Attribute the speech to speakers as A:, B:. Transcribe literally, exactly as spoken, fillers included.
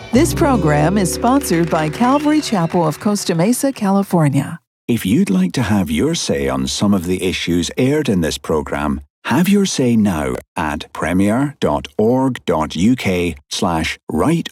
A: This program is sponsored by Calvary Chapel of Costa Mesa, California.
B: If you'd like to have your say on some of the issues aired in this program, have your say now at premier.org.uk slash write